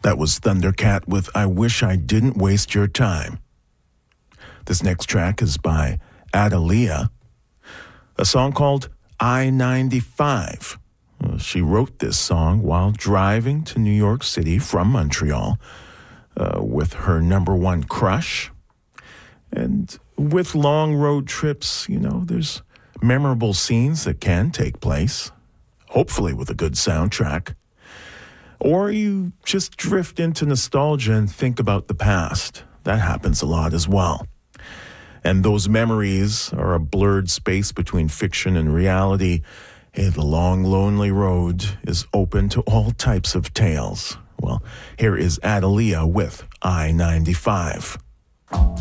That was Thundercat with I Wish I Didn't Waste Your Time. This next track is by Adalia, a song called I-95. She wrote this song while driving to New York City from Montreal with her number one crush. And with long road trips, there's memorable scenes that can take place, hopefully with a good soundtrack. Or you just drift into nostalgia and think about the past. That happens a lot as well. And those memories are a blurred space between fiction and reality. Hey, the long, lonely road is open to all types of tales. Well, here is Adalia with I-95.